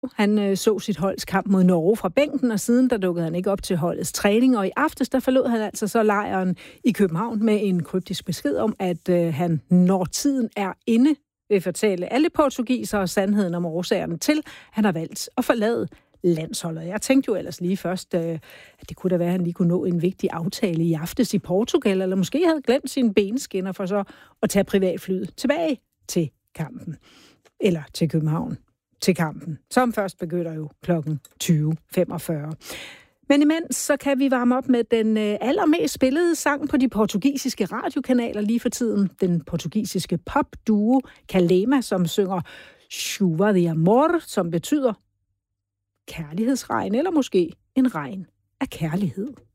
Han så sit holds kamp mod Norge fra bænken, og siden der dukkede han ikke op til holdets træning, og i aftes der forlod han altså så lejren i København med en kryptisk besked om, at han, når tiden er inde, vil fortælle alle portugisere sandheden om årsagerne til, han har valgt at forlade landsholdet. Jeg tænkte jo ellers lige først, at det kunne da være, at han lige kunne nå en vigtig aftale i aftes i Portugal, eller måske havde glemt sine benskinner for så at tage privatflyet tilbage til kampen. Eller til København til kampen, som først begynder jo klokken 20.45. Men imens så kan vi varme op med den allermest spillede sang på de portugisiske radiokanaler lige for tiden. Den portugisiske popduo Kalema, som synger Chuva de Amor, som betyder kærlighedsregn, eller måske en regn af kærlighed.